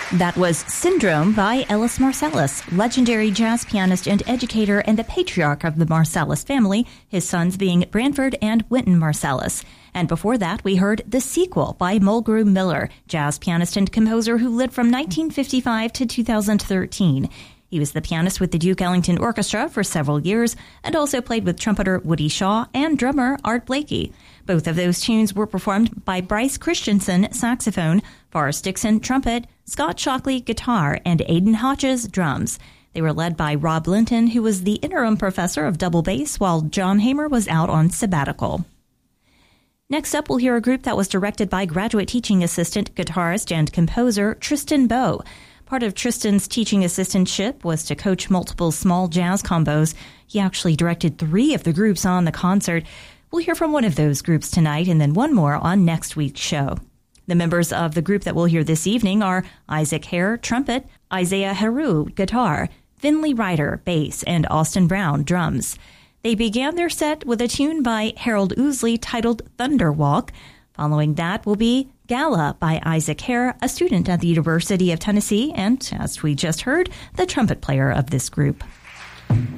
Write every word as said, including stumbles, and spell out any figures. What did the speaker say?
That was Syndrome by Ellis Marsalis, legendary jazz pianist and educator and the patriarch of the Marsalis family, his sons being Branford and Wynton Marsalis. And before that, we heard The Sequel by Mulgrew Miller, jazz pianist and composer who lived from nineteen fifty-five to two thousand thirteen. He was the pianist with the Duke Ellington Orchestra for several years and also played with trumpeter Woody Shaw and drummer Art Blakey. Both of those tunes were performed by Bryce Christensen, saxophone, Forrest Dixon, trumpet, Scott Shockley, guitar, and Aidan Hodges, drums. They were led by Rob Linton, who was the interim professor of double bass, while John Hamer was out on sabbatical. Next up, we'll hear a group that was directed by graduate teaching assistant, guitarist, and composer Tristan Bowe. Part of Tristan's teaching assistantship was to coach multiple small jazz combos. He actually directed three of the groups on the concert. We'll hear from one of those groups tonight and then one more on next week's show. The members of the group that we'll hear this evening are Isaac Hare, trumpet, Isaiah Heroux, guitar, Finley Ryder, bass, and Austin Brown, drums. They began their set with a tune by Harold Ousley titled Thunderwalk. Following that will be Gala by Isaac Hare, a student at the University of Tennessee and, as we just heard, the trumpet player of this group.